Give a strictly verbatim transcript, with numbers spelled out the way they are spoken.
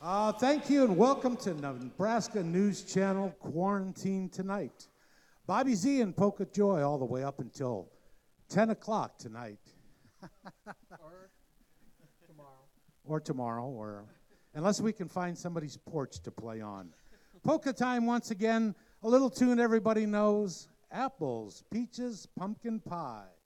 Uh, thank you and welcome to Nebraska News Channel Quarantine Tonight. Bobby Z and Polka Joy all the way up until ten o'clock tonight. Or tomorrow. Or tomorrow, or unless we can find somebody's porch to play on. Polka time once again, a little tune everybody knows, apples, peaches, pumpkin pie.